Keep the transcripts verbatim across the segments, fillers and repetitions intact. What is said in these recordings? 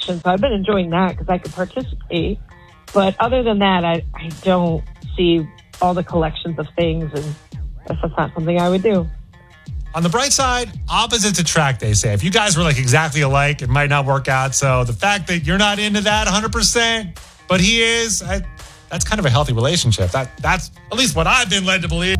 collection, so I've been enjoying that because I could participate. But other than that, I, I don't see all the collections of things, and that's just not something I would do. On the bright side, opposites attract, they say. If you guys were like exactly alike, it might not work out. So the fact that you're not into that one hundred percent, but he is, I, that's kind of a healthy relationship. That That's at least what I've been led to believe.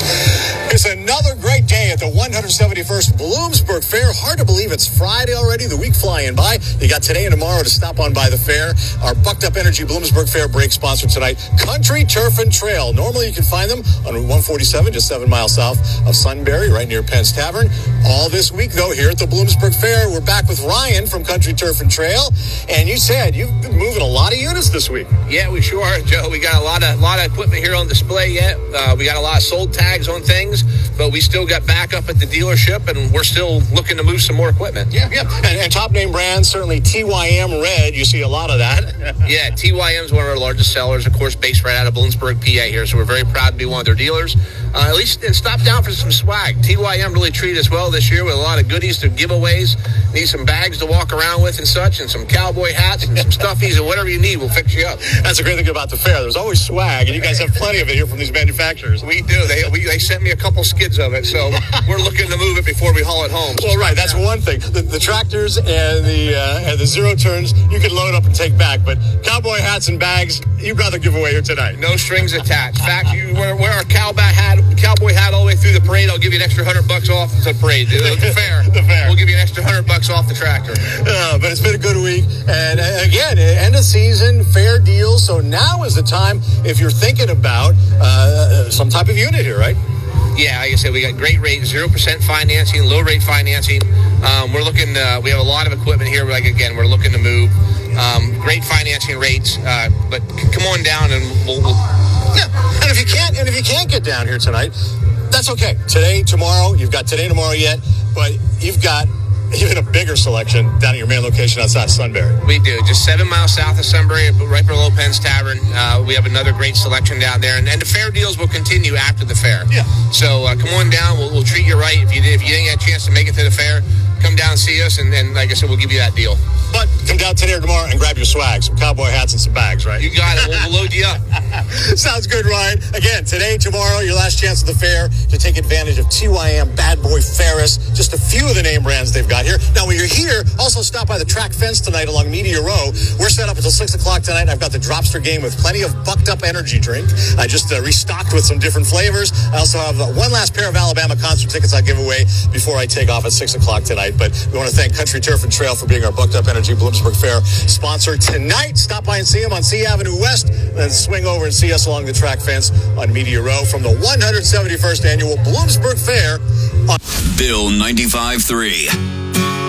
It's another great day at the one hundred seventy-first Bloomsburg Fair. Hard to believe it's Friday already, the week flying by. You got today and tomorrow to stop on by the fair. Our Bucked Up Energy Bloomsburg Fair break sponsor tonight, Country Turf and Trail. Normally you can find them on Route one forty-seven, just seven miles south of Sunbury, right near Penn's Tavern. All this week, though, here at the Bloomsburg Fair, we're back with Ryan from Country Turf and Trail. And you said you've been moving a lot of units this week. Yeah, we sure are, Joe. We got a lot of lot of equipment here on display yet. Uh, we got a lot of sold tags on things, but we still got backup at the dealership, and we're still looking to move some more equipment. Yeah, yeah. And, and top name brands, certainly T Y M Red. You see a lot of that. Yeah, T Y M is one of our largest sellers, of course, based right out of Bloomsburg, P A here. So we're very proud to be one of their dealers. Uh, at least and stop down for some swag. T Y M really treated us well this year with a lot of goodies to giveaways. Need some bags to walk around with and such, and some cowboy hats and some stuffies and whatever you need, we'll fix you up. That's a great thing about the fair. There's always swag, and you guys have plenty of it here from these manufacturers. We do. They we, they sent me a couple skids of it, so we're looking to move it before we haul it home. So well, right, that's down. One thing. The, the tractors and the uh, and the zero turns you can load up and take back, but cowboy hats and bags you'd rather give away here tonight. No strings attached. In fact, you wear, wear our cowboy hat, cowboy hat all the way through the parade. I'll give you an extra hundred bucks off the parade. The, the fair. The fair. We'll give you an extra hundred bucks off the tractor. Uh, but it's been a good week, and uh, again, end of season, fair deals. So now is the time if you're thinking about uh, some type of unit here, right? Yeah, like I said, we got great rates, zero percent financing, low rate financing. Um, we're looking, uh, we have a lot of equipment here. Like, again, we're looking to move. Um, great financing rates, uh, but come on down and we'll, we'll. Yeah, and if you can't, and if you can't get down here tonight, that's okay. Today, tomorrow, you've got today, tomorrow yet, but you've got even a bigger selection down at your main location outside Sunbury. We do. Just seven miles south of Sunbury, right below Penn's Tavern. Uh, we have another great selection down there. And, and the fair deals will continue after the fair. Yeah. So uh, come on down. We'll, we'll treat you right. If you, if you didn't get a chance to make it to the fair, come down and see us. And, and like I said, we'll give you that deal. But come down today or tomorrow and grab your swag, some cowboy hats and some bags, right? You got it. We'll, we'll load you up. Sounds good, Ryan. Again, today, tomorrow, your last chance at the fair to take advantage of T Y M, Bad Boy, Ferris, just a few of the name brands they've got here. Now, when you're here, also stop by the track fence tonight along Media Row. We're set up until six o'clock tonight. I've got the Dropster game with plenty of Bucked Up Energy drink. I just uh, restocked with some different flavors. I also have uh, one last pair of Alabama concert tickets I'll give away before I take off at six o'clock tonight. But we want to thank Country Turf and Trail for being our Bucked Up Energy Bloomsburg Fair sponsor tonight. Stop by and see them on C Avenue West, then swing over and see us along the track fence on Media Row from the one hundred seventy-first Annual Bloomsburg Fair. On- Bill ninety-five point three.